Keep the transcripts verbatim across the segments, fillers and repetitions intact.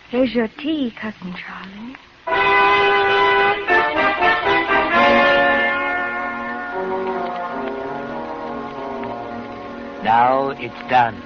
Here's your tea, Cousin Charlie. Now it's done.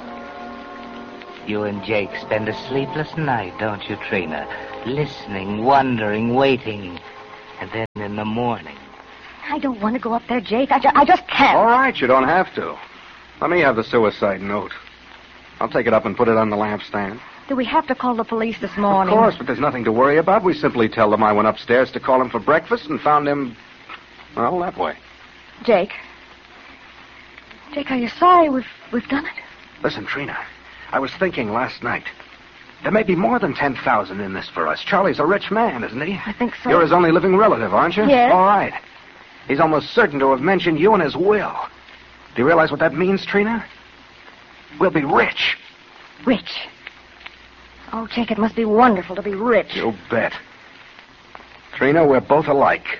You and Jake spend a sleepless night, don't you, Trina? Listening, wondering, waiting. And then in the morning... I don't want to go up there, Jake. I, ju- I just can't. All right, you don't have to. Let me have the suicide note. I'll take it up and put it on the lampstand. Do we have to call the police this morning? Of course, but there's nothing to worry about. We simply tell them I went upstairs to call him for breakfast and found him, well, that way. Jake. Jake, are you sorry we've, we've done it? Listen, Trina, I was thinking last night. There may be more than ten thousand in this for us. Charlie's a rich man, isn't he? I think so. You're his only living relative, aren't you? Yes. All right. He's almost certain to have mentioned you in his will. Do you realize what that means, Trina? We'll be rich. Rich. Oh, Jake, it must be wonderful to be rich. You bet. Trina, we're both alike.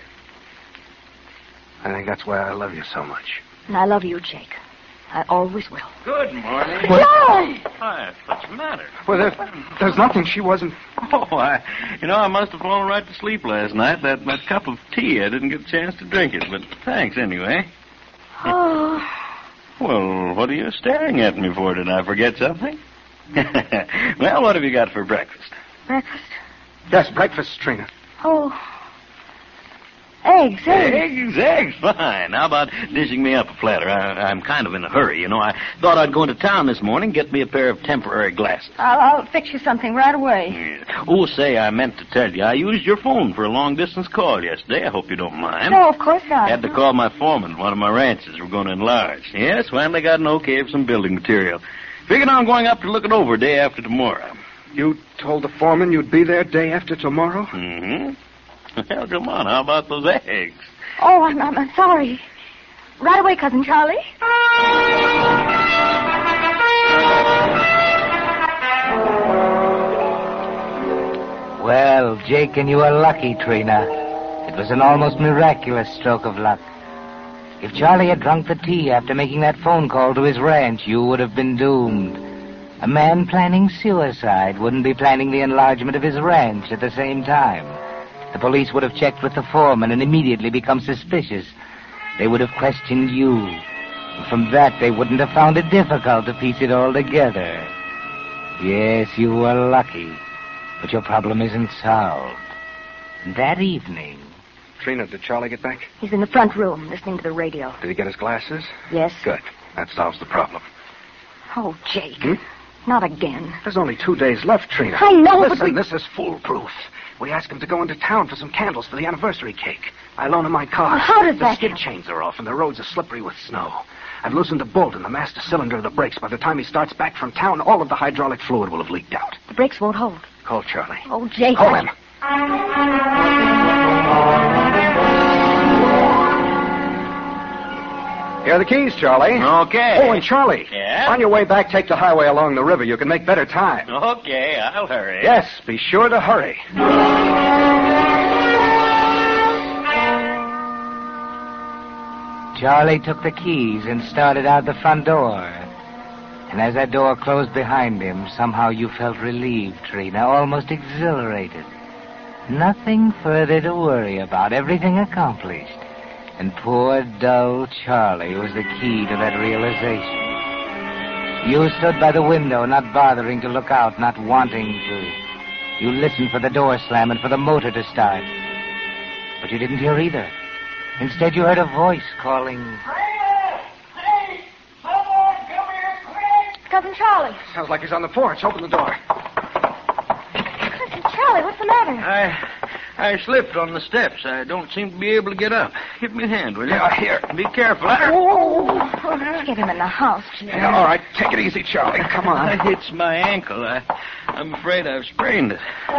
I think that's why I love you so much. And I love you, Jake. I always will. Good morning. Charlie! Hi, what's the matter? Well, there, there's nothing. She wasn't... Oh, I... You know, I must have fallen right to sleep last night. That, that cup of tea, I didn't get a chance to drink it. But thanks, anyway. Oh... Well, what are you staring at me for? Did I forget something? Well, what have you got for breakfast? Breakfast? Yes, breakfast, Trina. Oh... Eggs, eggs. Eggs, eggs, fine. How about dishing me up a platter? I, I'm kind of in a hurry, you know. I thought I'd go into town this morning, get me a pair of temporary glasses. I'll, I'll fix you something right away. Yeah. Oh, say, I meant to tell you, I used your phone for a long-distance call yesterday. I hope you don't mind. No, of course not. Had to call my foreman. One of my ranches we're going to enlarge. Yes, finally got an okay for some building material. Figured on going up to look it over day after tomorrow. You told the foreman you'd be there day after tomorrow? Mm-hmm. Well, come on. How about those eggs? Oh, I'm, I'm, I'm sorry. Right away, Cousin Charlie. Well, Jake and you are lucky, Trina. It was an almost miraculous stroke of luck. If Charlie had drunk the tea after making that phone call to his ranch, you would have been doomed. A man planning suicide wouldn't be planning the enlargement of his ranch at the same time. The police would have checked with the foreman and immediately become suspicious. They would have questioned you. And from that, they wouldn't have found it difficult to piece it all together. Yes, you were lucky, but your problem isn't solved. That evening... Trina, did Charlie get back? He's in the front room, listening to the radio. Did he get his glasses? Yes. Good. That solves the problem. Oh, Jake. Hmm? Not again. There's only two days left, Trina. I know, Listen, but we... this is foolproof. We asked him to go into town for some candles for the anniversary cake. I loan him my car. Well, how does the that skid help? chains are off and the roads are slippery with snow. I've loosened a bolt in the master cylinder of the brakes. By the time he starts back from town, all of the hydraulic fluid will have leaked out. The brakes won't hold. Call Charlie. Oh, Jake. Call I... him. Here are the keys, Charlie. Okay. Oh, and Charlie. Yeah? On your way back, take the highway along the river. You can make better time. Okay, I'll hurry. Yes, be sure to hurry. Charlie took the keys and started out the front door. And as that door closed behind him, somehow you felt relieved, Trina, almost exhilarated. Nothing further to worry about, everything accomplished. And poor, dull Charlie was the key to that realization. You stood by the window, not bothering to look out, not wanting to. You listened for the door slam and for the motor to start. But you didn't hear either. Instead, you heard a voice calling... Hey! Someone come here quick! Cousin Charlie. Sounds like he's on the porch. Open the door. Cousin Charlie, what's the matter? I I slipped on the steps. I don't seem to be able to get up. Give me a hand, will you? Yeah, here. Be careful. Oh, let's get him in the house, Jake. Yeah, all right. Take it easy, Charlie. Come on. It's my ankle. I, I'm afraid I've sprained it.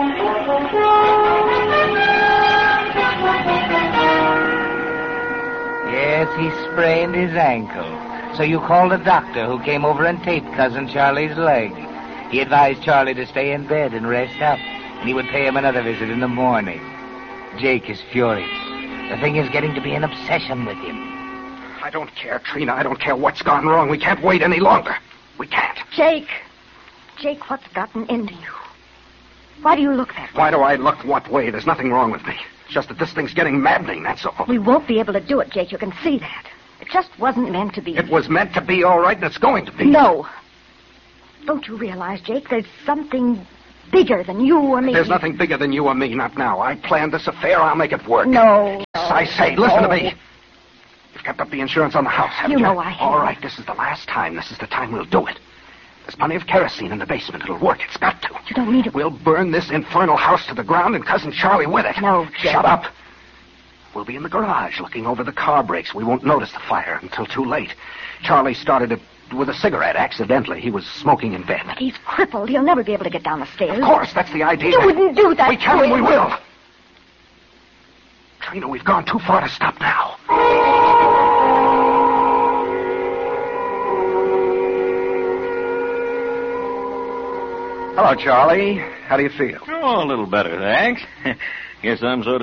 Yes, he sprained his ankle. So you called a doctor who came over and taped Cousin Charlie's leg. He advised Charlie to stay in bed and rest up, and he would pay him another visit in the morning. Jake is furious. The thing is getting to be an obsession with him. I don't care, Trina. I don't care what's gone wrong. We can't wait any longer. We can't. Jake. Jake, what's gotten into you? Why do you look that way? Why do I look what way? There's nothing wrong with me. It's just that this thing's getting maddening, that's all. We won't be able to do it, Jake. You can see that. It just wasn't meant to be. It was meant to be all right, and it's going to be. No. Don't you realize, Jake, there's something bigger than you or me? There's nothing bigger than you or me, not now. I planned this affair. I'll make it work. No. Yes, I say, listen to me. You've kept up the insurance on the house, haven't you? You know I have. All right, this is the last time. This is the time we'll do it. There's plenty of kerosene in the basement. It'll work. It's got to. You don't need it. We'll burn this infernal house to the ground and Cousin Charlie with it. No, Jake. Shut up. We'll be in the garage looking over the car brakes. We won't notice the fire until too late. Charlie started it with a cigarette accidentally. He was smoking in bed. But he's crippled. He'll never be able to get down the stairs. Of course, that's the idea. You wouldn't do that. We can to and we him. will. Trina, we've gone too far to stop now. Hello, Charlie. How do you feel? Oh, a little better, thanks. Guess I'm so